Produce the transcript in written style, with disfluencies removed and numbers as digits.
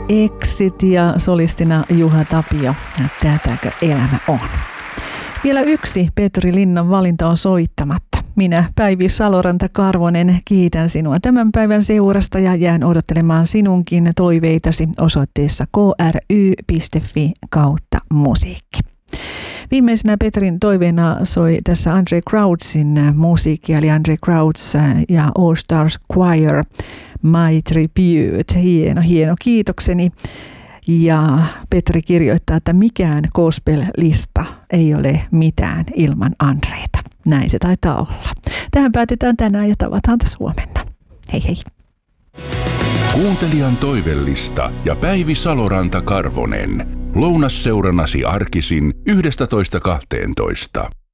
Exit ja solistina Juha Tapio. Tätäkö elämä on? Vielä yksi Petri Linnan valinta on soittamatta. Minä, Päivi Saloranta-Karvonen, kiitän sinua tämän päivän seurasta ja jään odottelemaan sinunkin toiveitasi osoitteessa kry.fi/musiikki. Viimeisenä Petrin toiveena soi tässä Andre Crouchsin musiikki, eli Andre Crouch ja All Stars Choir, My Tribute. Hieno, kiitokseni. Ja Petri kirjoittaa, että mikään gospel-lista ei ole mitään ilman Andreita. Näin se taitaa olla. Tähän päätetään tänään ja tavataan taas huomenna. Hei hei. Kuuntelijan toivellista ja Päivi Saloranta-Karvonen. Lounasseurannasi arkisin 11.12.